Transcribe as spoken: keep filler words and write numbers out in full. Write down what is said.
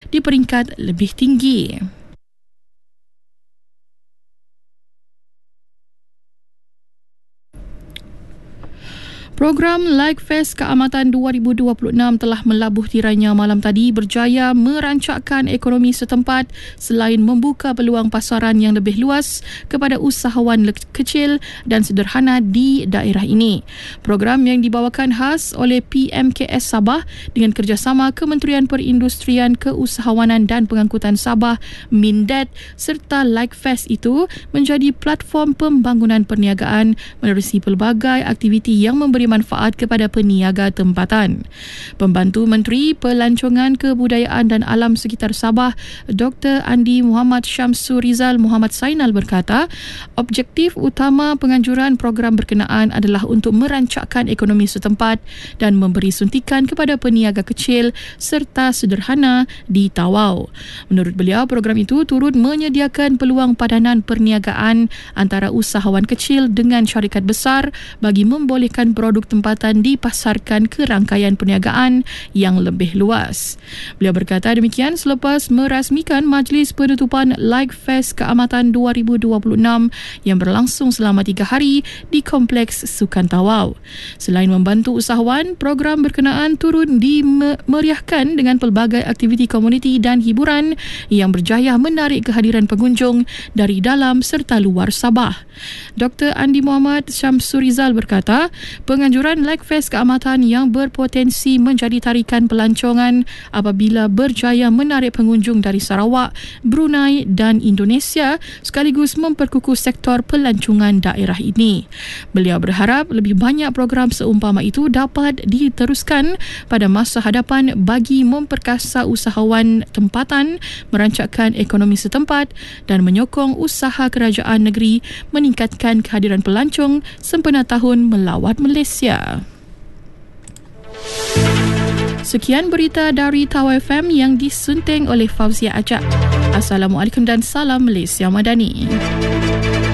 di peringkat lebih tinggi. Program Like Fest Keamatan dua ribu dua puluh enam telah melabuh tirainya malam tadi, berjaya merancakkan ekonomi setempat selain membuka peluang pasaran yang lebih luas kepada usahawan kecil dan sederhana di daerah ini. Program yang dibawakan khas oleh P M K S Sabah dengan kerjasama Kementerian Perindustrian, Keusahawanan dan Pengangkutan Sabah Mindet serta Like Fest itu menjadi platform pembangunan perniagaan menerusi pelbagai aktiviti yang memberi manfaat kepada peniaga tempatan. Pembantu Menteri Pelancongan Kebudayaan dan Alam Sekitar Sabah, Doktor Andi Muhammad Syamsul Rizal Muhammad Sainal berkata, objektif utama penganjuran program berkenaan adalah untuk merancakkan ekonomi setempat dan memberi suntikan kepada peniaga kecil serta sederhana di Tawau. Menurut beliau, program itu turut menyediakan peluang padanan perniagaan antara usahawan kecil dengan syarikat besar bagi membolehkan produk tempatan dipasarkan ke rangkaian perniagaan yang lebih luas. Beliau berkata demikian selepas merasmikan majlis penutupan Like Fest Keamatan dua ribu dua puluh enam yang berlangsung selama tiga hari di Kompleks Sukan Tawau. Selain membantu usahawan, program berkenaan turut dimeriahkan dengan pelbagai aktiviti komuniti dan hiburan yang berjaya menarik kehadiran pengunjung dari dalam serta luar Sabah. Doktor Andi Muhammad Syamsul Rizal berkata, penganjuran Like Fest Keamatan yang berpotensi menjadi tarikan pelancongan apabila berjaya menarik pengunjung dari Sarawak, Brunei dan Indonesia sekaligus memperkukuh sektor pelancongan daerah ini. Beliau berharap lebih banyak program seumpama itu dapat diteruskan pada masa hadapan bagi memperkasa usahawan tempatan, merancakkan ekonomi setempat dan menyokong usaha kerajaan negeri meningkatkan kehadiran pelancong sempena tahun melawat Malaysia. Sekian berita dari Tawau F M yang disunting oleh Fauzia Ajak. Assalamualaikum dan salam Malaysia Madani.